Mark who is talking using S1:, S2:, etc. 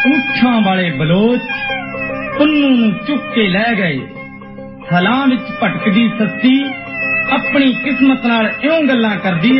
S1: ਊਠਾਂ ਵਾਲੇ ਬਲੋਚ ਪੁੰਨੂ ਨੂੰ ਚੁੱਕ ਕੇ ਲੈ ਗਏ। ਹਲਾਂ ਵਿੱਚ ਭਟਕਦੀ ਸੱਸੀ ਆਪਣੀ ਕਿਸਮਤ ਨਾਲ ਇਉਂ ਗੱਲਾਂ ਕਰਦੀ